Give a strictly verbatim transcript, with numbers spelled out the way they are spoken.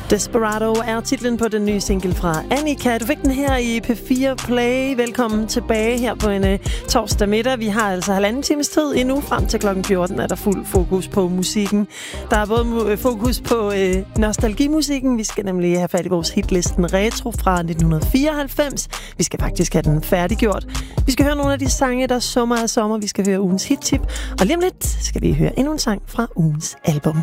Desperado er titlen på den nye single fra Annika. Du fik den her i P fire Play. Velkommen tilbage her på en uh, torsdag middag. Vi har altså halvanden times tid endnu. Frem til klokken fjorten er der fuld fokus på musikken. Der er både fokus på uh, nostalgimusikken. Vi skal nemlig have fat i vores hitlisten Retro fra nitten fireoghalvfems. Vi skal faktisk have den færdiggjort. Vi skal høre nogle af de sange, der summer af sommer. Vi skal høre ugens hittip. Og lige om lidt skal vi høre endnu en sang fra ugens album.